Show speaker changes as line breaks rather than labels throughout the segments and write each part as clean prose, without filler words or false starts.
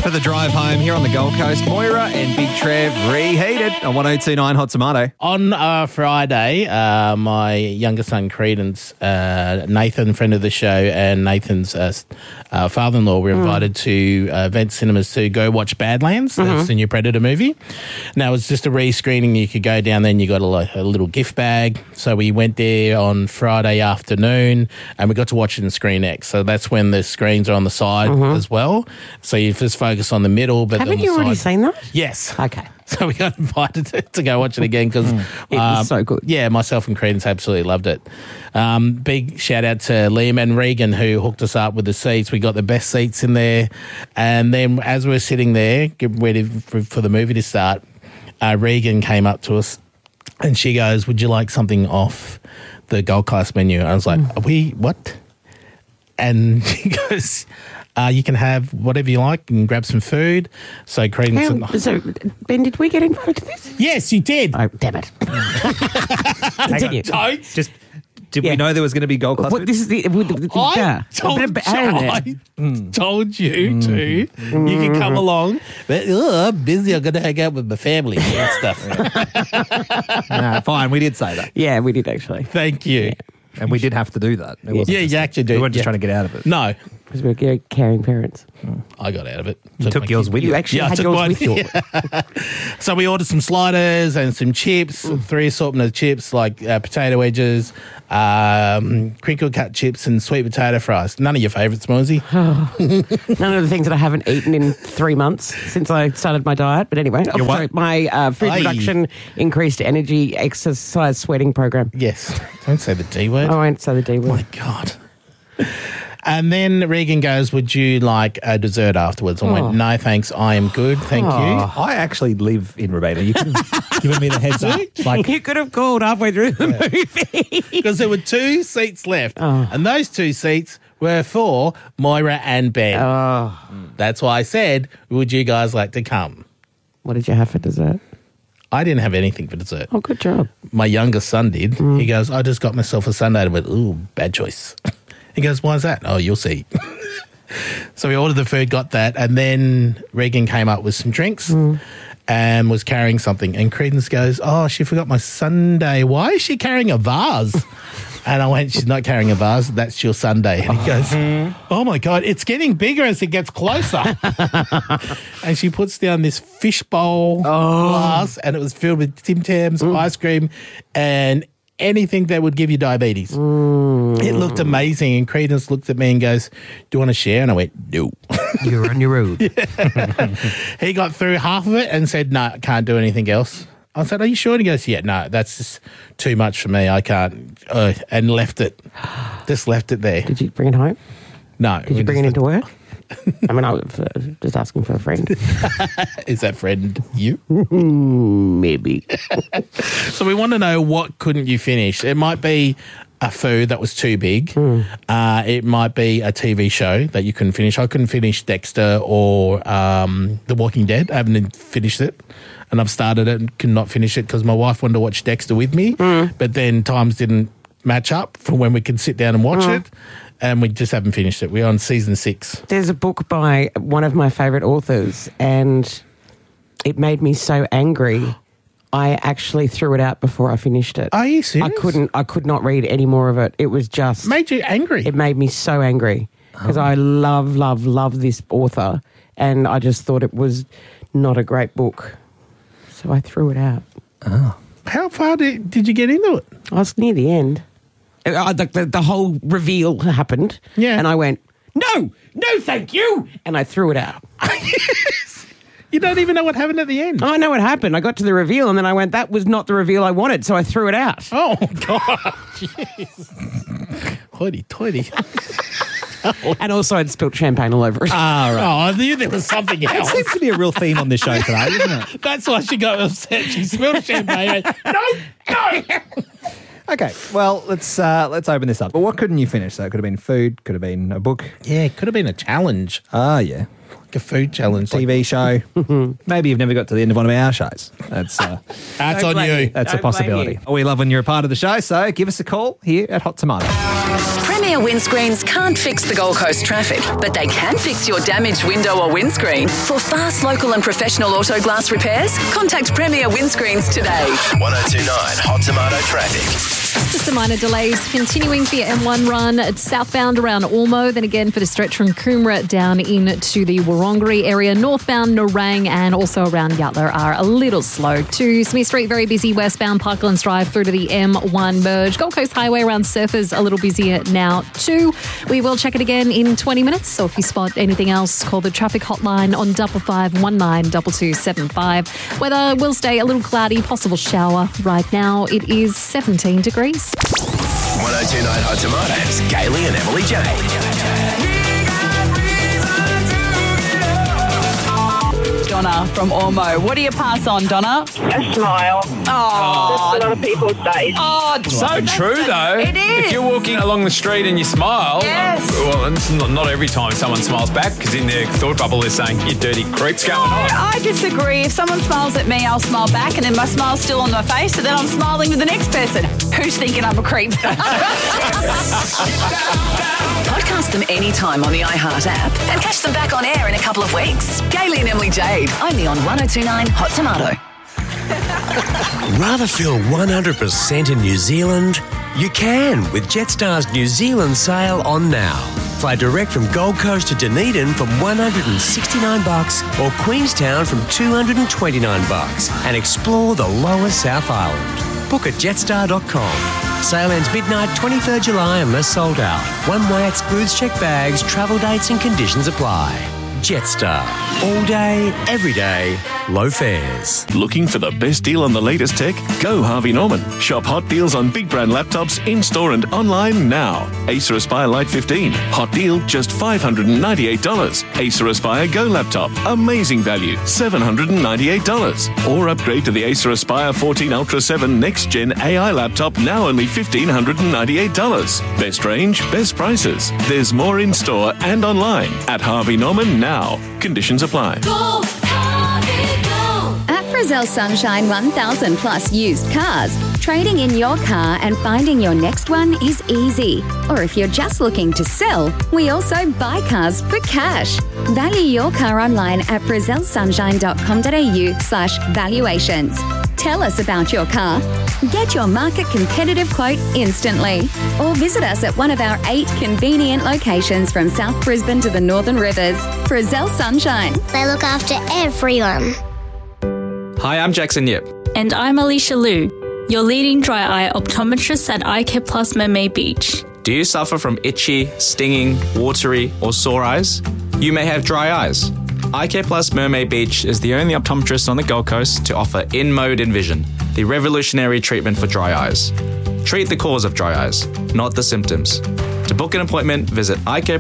For the drive home here on the Gold Coast, Moira and Big Trev reheated on 102.9 Hot Tomato.
On Friday, my younger son, Credence, Nathan, friend of the show, and Nathan's father-in-law were invited to Vent Cinemas to go watch Badlands. That's the new Predator movie. Now, it's just a re-screening. You could go down there and you got a little gift bag. So we went there on Friday afternoon and we got to watch it in Screen X. So that's when the screens are on the side as well. So you just focus on the middle. But
Haven't you already seen that?
Yes.
Okay.
So we got invited to go watch it again because
it was so good.
Yeah, myself and Credence absolutely loved it. Big shout out to Liam and Regan who hooked us up with the seats. We got the best seats in there. And then as we were sitting there, getting ready for the movie to start, Regan came up to us and she goes, "Would you like something off the Gold Coast menu?" And I was like, "Are we, what?" And she goes, "You can have whatever you like and grab some food." So Credence...
So, Ben, did we get invited to this?
Yes, you did.
Oh, damn it. Continue.
Just did we know there was going to be Gold Coast?
What, this is the...
I told you to. You can come along. But I'm busy. I'm going to hang out with my family and stuff.
Nah, fine, we did say that.
Yeah, we did actually.
Thank you.
And we did have to do that. It wasn't
Yeah, you actually do.
We weren't just trying to get out of it.
No,
Because we were caring parents.
I got out of it.
You took yours with you.
You actually
Yeah, I
had
took
yours
mine.
with you.
So we ordered some sliders and some chips, 3 assortment of chips like potato wedges, crinkle cut chips and sweet potato fries. None of your favourites, Mosey.
None of the things that I haven't eaten in 3 months since I started my diet. But anyway, my food
Aye.
reduction, increased energy, exercise, sweating program.
Yes. Don't say the D word.
I won't say the D word.
Oh, my God. And then Regan goes, "Would you like a dessert afterwards?" I went, "No, thanks. I am good. Thank you."
I actually live in Rebecca. You could have given me the heads up. Like,
You could have called halfway through the movie.
Because there were 2 seats left. And those 2 seats were for Moira and Ben. That's why I said, "Would you guys like to come?"
What did you have for dessert?
I didn't have anything for dessert.
Oh, good job.
My youngest son did. He goes, "I just got myself a sundae." I went, "Ooh, bad choice." He goes, "Why is that?" "Oh, you'll see." So we ordered the food, got that, and then Regan came up with some drinks and was carrying something. And Credence goes, "Oh, she forgot my sundae. Why is she carrying a vase?" And I went, "She's not carrying a vase. That's your sundae." And he goes, "Oh, my God, it's getting bigger as it gets closer." And she puts down this fishbowl glass, and it was filled with Tim Tams, ice cream, and anything that would give you diabetes. It looked amazing. And Credence looked at me and goes, "Do you want to share?" And I went, "No."
you're on your own.
He got through half of it and said, "No, I can't do anything else." I said, "Are you sure?" And he goes, "Yeah, no, that's just too much for me. I can't." And left it. Just left it there.
Did you bring it home?
No.
Did you bring it into work? I mean, I was just asking for a friend.
Is that friend you?
Maybe.
So we want to know, what couldn't you finish? It might be a food that was too big. It might be a TV show that you couldn't finish. I couldn't finish Dexter or The Walking Dead. I haven't finished it. And I've started it and could not finish it because my wife wanted to watch Dexter with me. But then times didn't match up for when we could sit down and watch it. And we just haven't finished it. We're on season 6.
There's a book by one of my favourite authors, and it made me so angry. I actually threw it out before I finished it.
Are you serious?
I could not read any more of it. It was just...
Made you angry?
It made me so angry because I love this author, and I just thought it was not a great book. So I threw it out.
How far did you get into it?
I was near the end. The whole reveal happened.
Yeah.
And I went, no, thank you. And I threw it out.
You don't even know what happened at the end.
I know what happened. I got to the reveal and then I went, that was not the reveal I wanted. So I threw it out.
Oh, God. Jeez. Hoity-toity.
And also I'd spilt champagne all over it.
Oh, I knew there was something
It
else.
seems to be a real theme on this show today, isn't it?
That's why she got upset. She spilled champagne. No.
Okay, well, let's open this up. But what couldn't you finish? So it could have been food, could have been a book.
Yeah, it could have been a challenge.
Ah, yeah.
a food challenge.
TV show. Maybe you've never got to the end of one of our shows. That's
That's on you.
that's a
Don't blame
possibility.
you.
We love when you're a part of the show, so give us a call here at Hot Tomato.
Premier windscreens can't fix the Gold Coast traffic, but they can fix your damaged window or windscreen. For fast, local and professional auto glass repairs, contact Premier Windscreens today.
1029 Hot Tomato Traffic.
Just some minor delays continuing for your M1 run southbound around Ormo, then again for the stretch from Coomera down into the Wurundjeri area, northbound Nerang and also around Yatala are a little slow too. Smith Street very busy, westbound Parklands Drive through to the M1 merge. Gold Coast Highway around Surfers a little busier now too. We will check it again in 20 minutes, so if you spot anything else, call the traffic hotline on 5519 2275. Weather will stay a little cloudy, possible shower. Right now it is 17 degrees.
1029 Hot Tomatoes, Gailey and Emily Jade.
Donna from Ormo. What do you pass on, Donna?
A smile.
Oh,
That's a lot of people say.
oh
So true, though.
It is.
If you're walking along the street and you smile,
Yes.
well, it's not every time someone smiles back, because in their thought bubble they're saying, you dirty creep's going on.
I disagree. If someone smiles at me, I'll smile back, and then my smile's still on my face, and then I'm smiling with the next person. Who's thinking I'm a creep?
Podcast them anytime on the iHeart app and catch them back on air in a couple of weeks. Gailey and Emily Jade, only on 1029 Hot Tomato.
Rather feel 100% in New Zealand? You can with Jetstar's New Zealand sale on now. Fly direct from Gold Coast to Dunedin from $169 or Queenstown from $229 and explore the lower South Island. Book at jetstar.com. Sale ends midnight 23rd July unless sold out. One way excludes checked bags, travel dates and conditions apply. Jetstar. All day, every day, low fares.
Looking for the best deal on the latest tech? Go Harvey Norman. Shop hot deals on big brand laptops in-store and online now. Acer Aspire Lite 15. Hot deal, just $598. Acer Aspire Go laptop. Amazing value, $798. Or upgrade to the Acer Aspire 14 Ultra 7 Next Gen AI laptop, now only $1,598. Best range, best prices. There's more in-store and online at Harvey Norman now. Conditions apply.
At Frizzell Sunshine 1000 plus used cars, trading in your car and finding your next one is easy. Or if you're just looking to sell, we also buy cars for cash. Value your car online at frizzellsunshine.com.au/valuations. Tell us about your car. Get your market competitive quote instantly. Or visit us at one of our 8 convenient locations from South Brisbane to the Northern Rivers. Frizzell Sunshine.
They look after everyone.
Hi, I'm Jackson Yip.
And I'm Alicia Liu, your leading dry eye optometrist at Eye Care Plus Mermaid Beach.
Do you suffer from itchy, stinging, watery, or sore eyes? You may have dry eyes. Eye Care Plus Mermaid Beach is the only optometrist on the Gold Coast to offer In-Mode Envision, the revolutionary treatment for dry eyes. Treat the cause of dry eyes, not the symptoms. To book an appointment, visit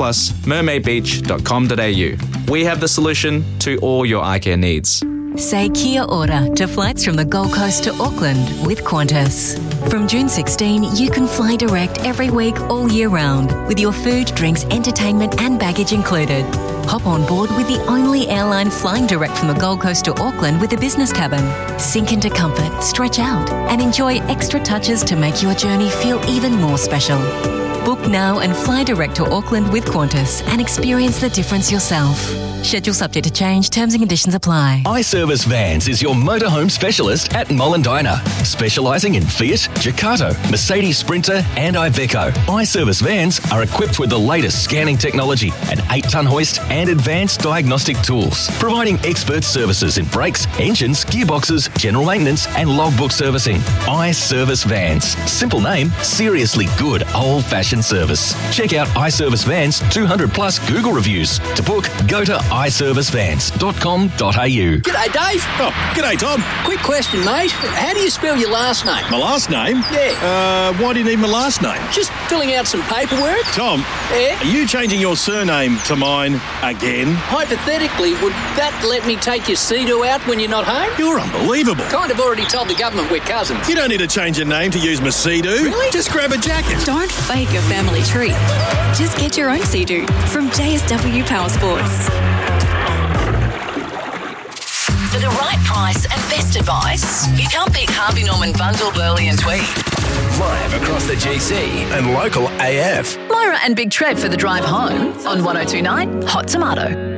eyecareplusmermaidbeach.com.au. We have the solution to all your eye care needs.
Say kia ora to flights from the Gold Coast to Auckland with Qantas. From June 16, you can fly direct every week all year round with your food, drinks, entertainment and baggage included. Hop on board with the only airline flying direct from the Gold Coast to Auckland with a business cabin. Sink into comfort, stretch out and enjoy extra touches to make your journey feel even more special. Book now and fly direct to Auckland with Qantas and experience the difference yourself. Schedule subject to change. Terms and conditions apply.
iService Vans is your motorhome specialist at Mollendina, specialising in Fiat, Ducato, Mercedes Sprinter and Iveco. iService Vans are equipped with the latest scanning technology, an 8-ton hoist and advanced diagnostic tools, providing expert services in brakes, engines, gearboxes, general maintenance and logbook servicing. iService Vans. Simple name, seriously good old-fashioned service. Check out iService Vans 200 plus Google reviews. To book, go to iservicevans.com.au.
G'day, Dave.
Oh, g'day, Tom.
Quick question, mate. How do you spell your last name?
My last name?
Yeah.
Why do you need my last name?
Just filling out some paperwork.
Tom,
Yeah?
are you changing your surname to mine again?
Hypothetically, would that let me take your CEDAW out when you're not home?
You're unbelievable.
Kind of already told the government we're cousins.
You don't need to change your name to use my CEDAW.
Really?
Just grab a jacket.
Don't fake a family tree. Just get your own CEDAW from JSW Power Sports.
best advice? You can't beat Harvey Norman Bundle, Burley and Tweed.
Live across the GC and local AF.
Moira and Big Trev for the drive home on 102.9 Hot Tomato.